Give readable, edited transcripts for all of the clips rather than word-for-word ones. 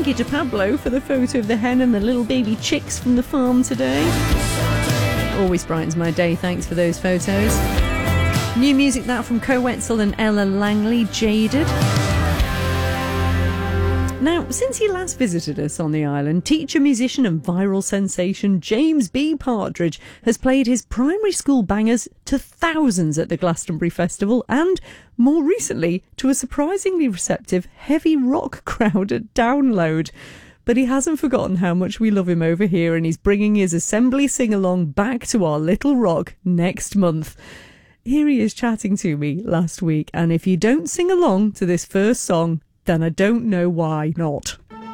you to Pablo for the photo of the hen and the little baby chicks from the farm today. Always brightens my day, thanks for those photos. New music that from Co Wetzel and Ella Langley, Jaded. Now, since he last visited us on the island, teacher, musician and viral sensation James B. Partridge has played his primary school bangers to thousands at the Glastonbury Festival and, more recently, to a surprisingly receptive heavy rock crowd at Download. But he hasn't forgotten how much we love him over here, and he's bringing his Assembly sing-along back to our Little Rock next month. Here he is chatting to me last week, and if you don't sing along to this first song, then I don't know why not.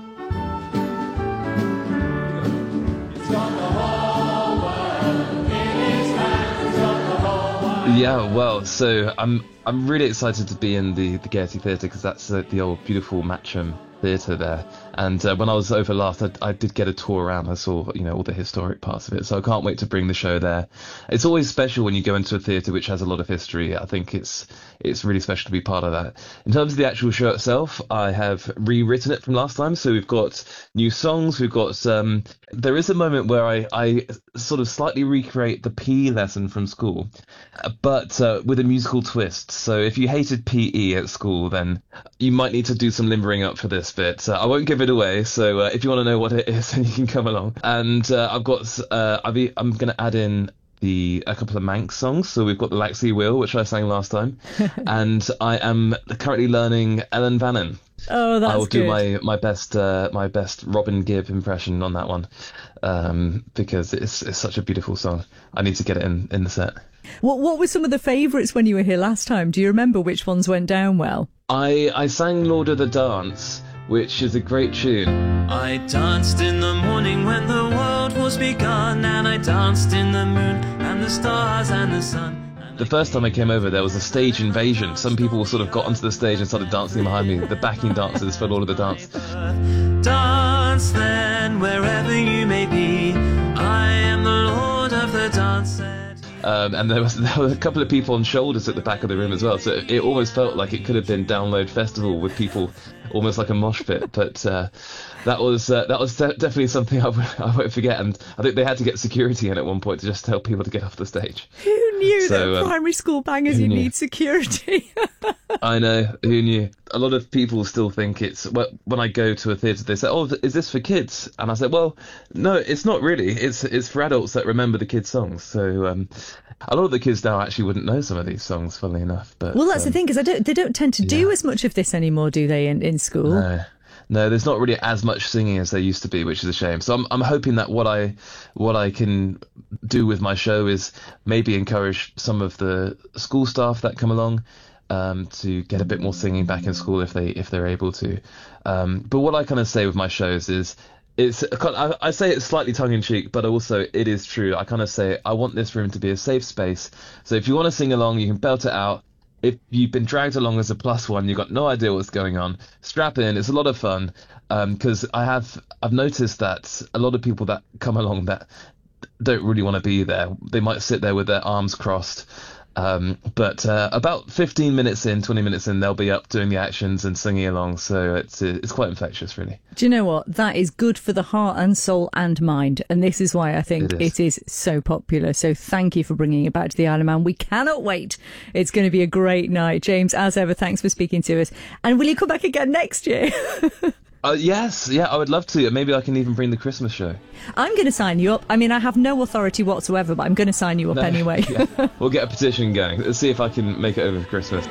Yeah, well, so I'm really excited to be in the Gaiety Theatre because that's the old beautiful Matcham Theatre there. And when I was over last, I did get a tour around. I saw, all the historic parts of it. So I can't wait to bring the show there. It's always special when you go into a theatre which has a lot of history. I think it's really special to be part of that. In terms of the actual show itself, I have rewritten it from last time. So we've got new songs. We've got there is a moment where I sort of slightly recreate the PE lesson from school, but with a musical twist. So if you hated PE at school, then you might need to do some limbering up for this bit. I won't give it away, so if you want to know what it is, then you can come along. And I'm going to add in a couple of Manx songs. So we've got the Laxey Wheel, which I sang last time, and I am currently learning Ellen Vannon. Oh, that's good. I will do my best Robin Gibb impression on that one, because it's such a beautiful song. I need to get it in the set. What were some of the favourites when you were here last time? Do you remember which ones went down well? I sang Lord of the Dance, which is a great tune. I danced in the morning when the world was begun, and I danced in the moon and the stars and the sun. The first time I came over, there was a stage invasion. Some people sort of got onto the stage and started dancing behind me, the backing dancers for Lord of the Dance. Dance then, wherever you may be, I am the Lord of the Dance. And there were a couple of people on shoulders at the back of the room as well, so it almost felt like it could have been Download Festival with people almost like a mosh pit. But that was definitely something I won't forget. And I think they had to get security in at one point to just tell people to get off the stage. Who knew that primary school bangers you need security? I know, who knew? A lot of people still think when I go to a theatre, they say, "Oh, is this for kids?" And I said, "Well, no, it's not really. It's for adults that remember the kids' songs." So a lot of the kids now actually wouldn't know some of these songs, funnily enough. But that's the thing, because they don't tend to do as much of this anymore, do they? In school? No, there's not really as much singing as there used to be, which is a shame. So I'm hoping that what I can do with my show is maybe encourage some of the school staff that come along to get a bit more singing back in school if they're able to. But what I kind of say with my shows is, I say it's slightly tongue-in-cheek, but also it is true. I kind of say I want this room to be a safe space. So if you want to sing along, you can belt it out. If you've been dragged along as a +1, you've got no idea what's going on, strap in. It's a lot of fun, because I've noticed that a lot of people that come along that don't really want to be there, they might sit there with their arms crossed. But about 15 minutes in, 20 minutes in, they'll be up doing the actions and singing along. So it's quite infectious, really. Do you know what? That is good for the heart and soul and mind. And this is why I think it is so popular. So thank you for bringing it back to the Isle of Man. We cannot wait. It's going to be a great night. James, as ever, thanks for speaking to us. And will you come back again next year? Yes, I would love to. Maybe I can even bring the Christmas show. I'm going to sign you up. I mean, I have no authority whatsoever, but I'm going to sign you up anyway. Yeah. We'll get a petition going. Let's see if I can make it over for Christmas.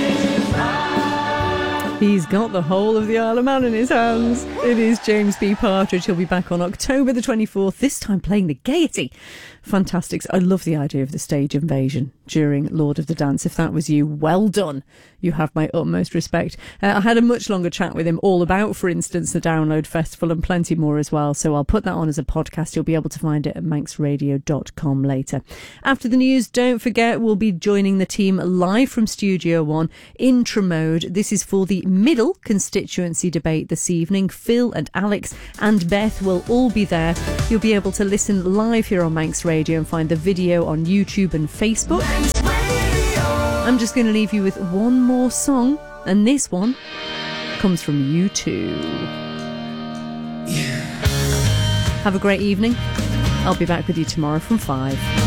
He's got the whole of the Isle of Man in his hands. It is James B. Partridge. He'll be back on October the 24th, this time playing the Gaiety. Fantastic. I love the idea of the stage invasion during Lord of the Dance. If that was you, well done. You have my utmost respect. I had a much longer chat with him all about, for instance, the Download Festival and plenty more as well. So I'll put that on as a podcast. You'll be able to find it at manxradio.com later. After the news, don't forget, we'll be joining the team live from Studio One in Tramode. This is for the middle constituency debate this evening. Phil and Alex and Beth will all be there. You'll be able to listen live here on Manx Radio and find the video on YouTube and Facebook. I'm just going to leave you with one more song, and this one comes from U2. Have a great evening. I'll be back with you tomorrow from 5.